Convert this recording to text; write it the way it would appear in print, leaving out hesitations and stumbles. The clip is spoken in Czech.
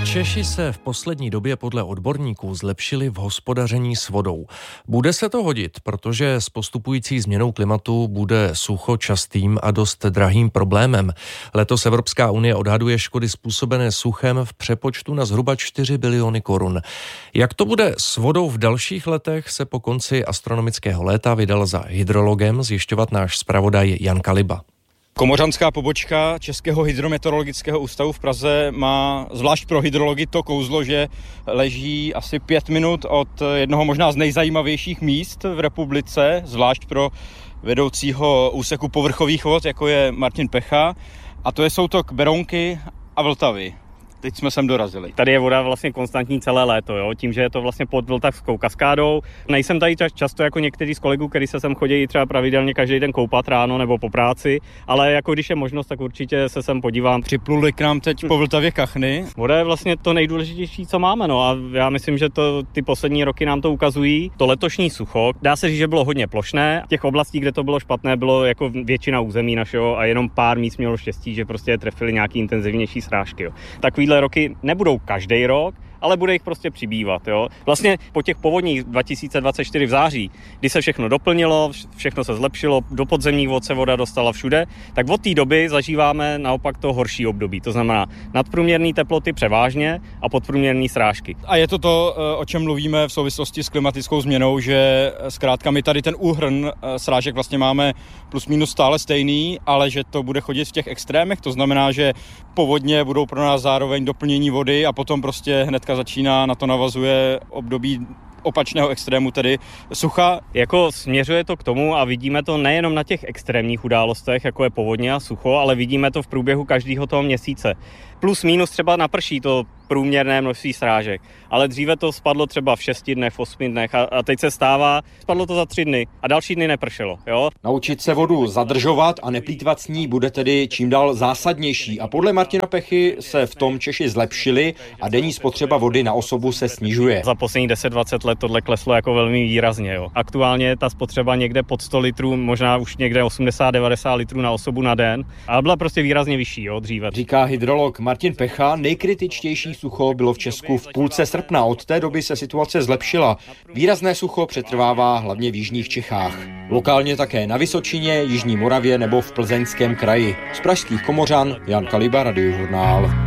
Češi se v poslední době podle odborníků zlepšili v hospodaření s vodou. Bude se to hodit, protože s postupující změnou klimatu bude sucho častým a dost drahým problémem. Letos Evropská unie odhaduje škody způsobené suchem v přepočtu na zhruba 4 biliony korun. Jak to bude s vodou v dalších letech, se po konci astronomického léta vydal za hydrologem zjišťovat náš zpravodaj Jan Kaliba. Komořanská pobočka Českého hydrometeorologického ústavu v Praze má zvlášť pro hydrology to kouzlo, že leží asi 5 minut od jednoho možná z nejzajímavějších míst v republice, zvlášť pro vedoucího úseku povrchových vod, jako je Martin Pecha, a to je soutok Berounky a Vltavy. Teď jsme sem dorazili. Tady je voda vlastně konstantní celé léto, jo? Tím, že je to vlastně pod Vltavskou kaskádou. Nejsem tady často jako některý z kolegů, kteří se sem chodí třeba pravidelně každý den koupat ráno nebo po práci, ale jako když je možnost, tak určitě se sem podívám. Připluli k nám teď po Vltavě kachny. Voda je vlastně to nejdůležitější, co máme, no, a já myslím, že ty poslední roky nám to ukazují. To letošní sucho, dá se říct, že bylo hodně plošné. Těch oblastí, kde to bylo špatné, bylo jako většina území našeho a jenom pár míst mělo štěstí, že prostě trefili nějaký intenzivnější srážky, jo. Takovýhle roky nebudou každý rok, ale bude jich prostě přibývat. Jo. Vlastně po těch povodních 2024 v září, kdy se všechno doplnilo, všechno se zlepšilo, do podzemních vod se voda dostala všude, tak od té doby zažíváme naopak to horší období. To znamená nadprůměrné teploty převážně a podprůměrné srážky. A je to, o čem mluvíme v souvislosti s klimatickou změnou, že zkrátka my tady ten úhrn srážek vlastně máme plus minus stále stejný, ale že to bude chodit v těch extrémech. To znamená, že povodně budou pro nás zároveň doplnění vody a potom prostě hnedka začíná, na to navazuje období opačného extrému, tedy sucha. Jako směřuje to k tomu a vidíme to nejenom na těch extrémních událostech, jako je povodně a sucho, ale vidíme to v průběhu každého toho měsíce. Plus minus třeba naprší to průměrné množství srážek, ale dříve to spadlo třeba v 6 dnech, v 8 dnech a teď se stává, spadlo to za 3 dny a další dny nepršelo. Jo? Naučit se vodu zadržovat a neplýtvat s ní bude tedy čím dál zásadnější a podle Martina Pechy se v tom Češi zlepšili a denní spotřeba vody na osobu se snižuje. Za posledních 10-20 let tohle kleslo jako velmi výrazně. Jo. Aktuálně je ta spotřeba někde pod 100 litrů, možná už někde 80-90 litrů na osobu na den, ale byla prostě výrazně vyšší, jo, dříve. Říká hydrolog Martin Pecha, nejkritičtější sucho bylo v Česku v půlce srpna. Od té doby se situace zlepšila. Výrazné sucho přetrvává hlavně v jižních Čechách. Lokálně také na Vysočině, Jižní Moravě nebo v Plzeňském kraji. Z pražských Komořan Jan Kaliba, Radiožurnál.